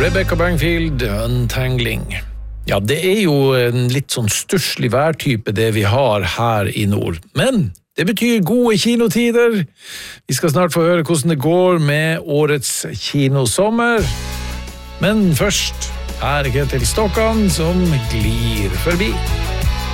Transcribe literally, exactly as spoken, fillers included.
Rebecca Bangfield, Untangling. Ja, det er jo en litt sånn stusslig værtype det vi har her i nord. Men det betyr gode kinotider. Vi skal snart få høre hvordan det går med årets kinosommer. Men først, her er Ketil Stokkan som glir forbi.